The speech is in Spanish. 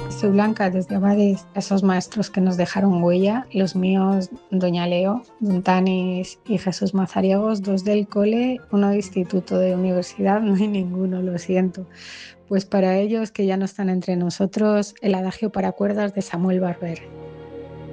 Soy Blanca desde Abades, esos maestros que nos dejaron huella, los míos, Doña Leo, Don Tanis y Jesús Mazariegos, dos del cole, uno de instituto, de universidad, no hay ninguno, lo siento. Pues para ellos que ya no están entre nosotros, el adagio para cuerdas de Samuel Barber.